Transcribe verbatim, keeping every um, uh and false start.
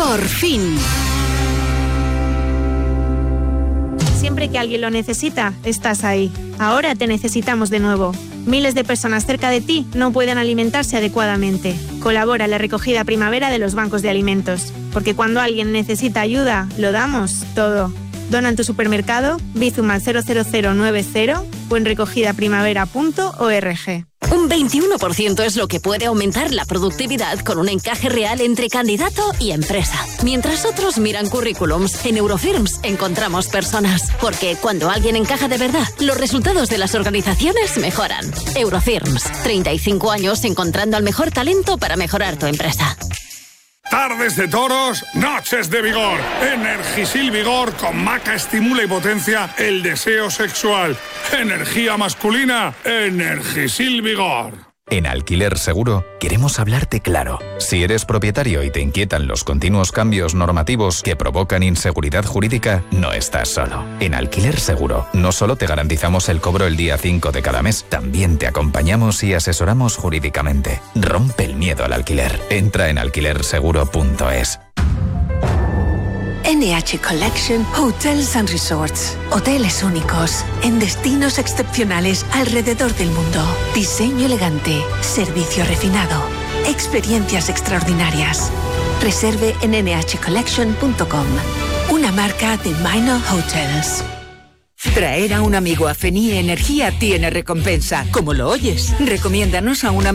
Por fin. Siempre que alguien lo necesita, estás ahí. Ahora te necesitamos de nuevo. Miles de personas cerca de ti no pueden alimentarse adecuadamente. Colabora en la recogida primavera de los bancos de alimentos. Porque cuando alguien necesita ayuda, lo damos todo. Dona en tu supermercado, Bizum al cero cero cero nueve cero o en recogida primavera punto org. Un veintiuno por ciento es lo que puede aumentar la productividad con un encaje real entre candidato y empresa. Mientras otros miran currículums, en Eurofirms encontramos personas. Porque cuando alguien encaja de verdad, los resultados de las organizaciones mejoran. Eurofirms, treinta y cinco años encontrando al mejor talento para mejorar tu empresa. Tardes de toros, noches de vigor. Energisil Vigor con maca estimula y potencia el deseo sexual. Energía masculina, Energisil Vigor. En Alquiler Seguro queremos hablarte claro. Si eres propietario y te inquietan los continuos cambios normativos que provocan inseguridad jurídica, no estás solo. En Alquiler Seguro no solo te garantizamos el cobro el día cinco de cada mes, también te acompañamos y asesoramos jurídicamente. Rompe el miedo al alquiler. Entra en alquiler seguro punto es. N H Collection Hotels and Resorts. Hoteles únicos, en destinos excepcionales alrededor del mundo. Diseño elegante, servicio refinado, experiencias extraordinarias. Reserve en ene hache collection punto com. Una marca de Minor Hotels. Traer a un amigo a Fenie Energía tiene recompensa. Como lo oyes, recomiéndanos a un amigo